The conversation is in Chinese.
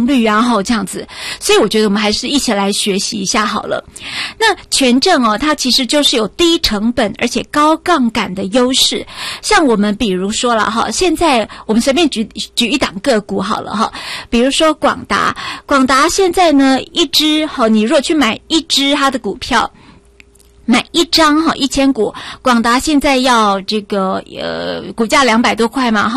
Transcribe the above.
率啊，这样子。所以我觉得我们还是一起来学习一下好了。那权证它其实就是有低成本而且高杠杆的优势。像我们比如说了现在我们随便举一档个股好了比如说广达现在呢一只你如果去买一只它的股票，买一张1000股，广达现在要这个股价200多块嘛